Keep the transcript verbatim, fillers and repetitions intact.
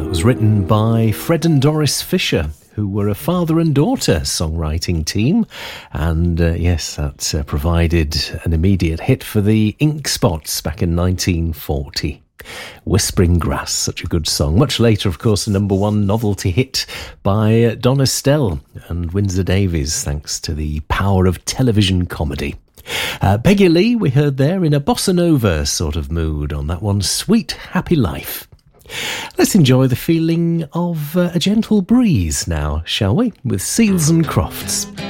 It was written by Fred and Doris Fisher, who were a father and daughter songwriting team. And uh, yes, that uh, provided an immediate hit for the Ink Spots back in nineteen forty. Whispering Grass, such a good song. Much later, of course, a number one novelty hit by uh, Don Estelle and Windsor Davies, thanks to the power of television comedy. Uh, Peggy Lee, we heard there in a bossa nova sort of mood on that one, Sweet Happy Life. Let's enjoy the feeling of uh, a gentle breeze now, shall we, with Seals and Crofts.